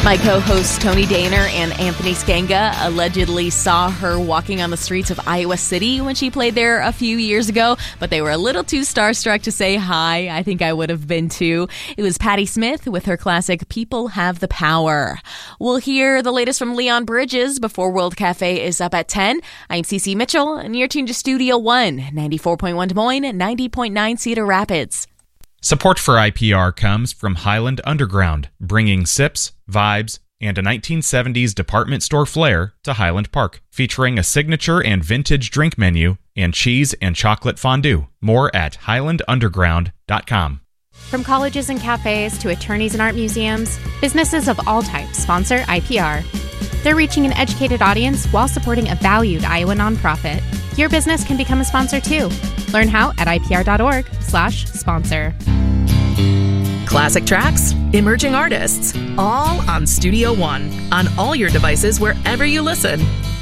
My co-hosts Tony Daner and Anthony Skanga allegedly saw her walking on the streets of Iowa City when she played there a few years ago, but they were a little too starstruck to say hi. I think I would have been too. It was Patti Smith with her classic People Have the Power. We'll hear the latest from Leon Bridges before World Cafe is up at 10. I'm Cece Mitchell, and you're tuned to Studio One, 94.1 Des Moines, 90.9 Cedar Rapids. Support for IPR comes from Highland Underground, bringing sips, vibes, and a 1970s department store flair to Highland Park, featuring a signature and vintage drink menu and cheese and chocolate fondue. More at highlandunderground.com. From colleges and cafes to attorneys and art museums, businesses of all types sponsor IPR. They're reaching an educated audience while supporting a valued Iowa nonprofit. Your business can become a sponsor too. Learn how at ipr.org/sponsor. Classic tracks, emerging artists, all on Studio One, on all your devices wherever you listen.